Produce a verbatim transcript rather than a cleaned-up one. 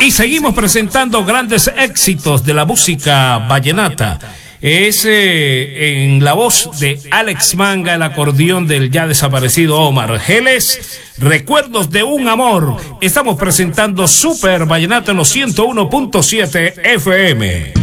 Y seguimos presentando grandes éxitos de la música vallenata. Es eh, en la voz de Alex Manga, el acordeón del ya desaparecido Omar Geles. Recuerdos de un amor. Estamos presentando Super Vallenato en los ciento uno punto siete F M.